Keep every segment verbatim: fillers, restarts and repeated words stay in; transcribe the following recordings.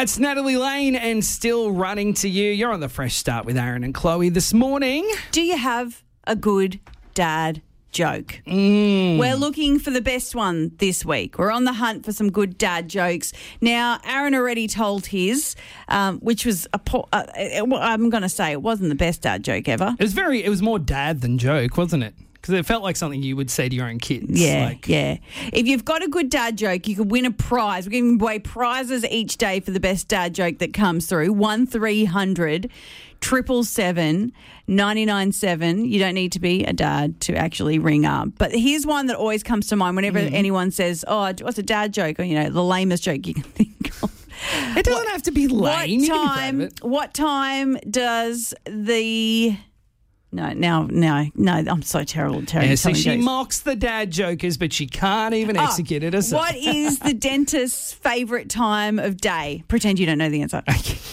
That's Natalie Lane and Still Running to You. You're on the Fresh Start with Aaron and Chloe this morning. Do you have a good dad joke? Mm. We're looking for the best one this week. We're on the hunt for some good dad jokes. Now, Aaron already told his, um, which was, a po- uh, I'm going to say it wasn't the best dad joke ever. It was very, it was more dad than joke, wasn't it? Because it felt like something you would say to your own kids. Yeah, like, yeah. If you've got a good dad joke, you could win a prize. We're giving away prizes each day for the best dad joke that comes through. one three hundred seven seven seven nine nine seven. You don't need to be a dad to actually ring up. But here's one that always comes to mind whenever mm. anyone says, oh, what's a dad joke? Or, you know, the lamest joke you can think of. It doesn't what, have to be lame. What time, what time does the... No, now, no, no, I'm so terrible. terrible yeah, so she jokes. mocks the dad jokers, but she can't even oh, execute it herself. What is the dentist's favourite time of day? Pretend you don't know the answer.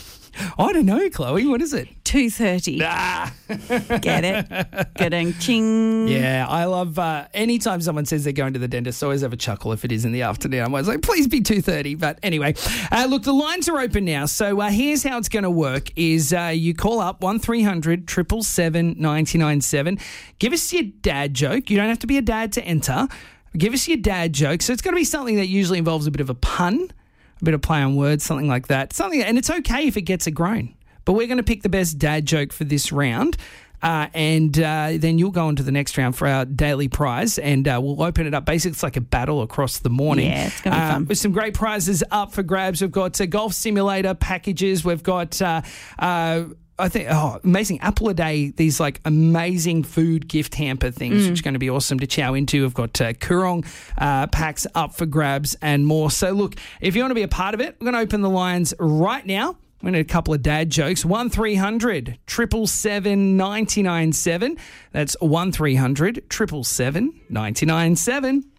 I don't know, Chloe. What is it? two thirty. Ah. Get it? Getting ching. Yeah, I love uh, anytime someone says they're going to the dentist, I always have a chuckle if it is in the afternoon. I'm always like, please be two thirty. But anyway, uh, look, the lines are open now. So uh, here's how it's going to work is uh, you call up one three hundred seven seven seven nine nine seven. Give us your dad joke. You don't have to be a dad to enter. Give us your dad joke. So it's going to be something that usually involves a bit of a pun, a bit of play on words, something like that. Something, and it's okay if it gets a groan. But we're going to pick the best dad joke for this round. Uh, and uh, then you'll go on to the next round for our daily prize, and uh, we'll open it up. Basically, it's like a battle across the morning. Yeah, it's going to be uh, fun. With some great prizes up for grabs. We've got uh, golf simulator packages. We've got... Uh, uh, I think, oh, amazing. Apple a day, these like amazing food gift hamper things, mm. which are going to be awesome to chow into. We've got uh, Kurong uh, packs up for grabs and more. So, look, if you want to be a part of it, we're going to open the lines right now. We're going to do a couple of dad jokes. one three hundred seven seven seven nine nine seven. That's one three hundred seven seven seven nine nine seven.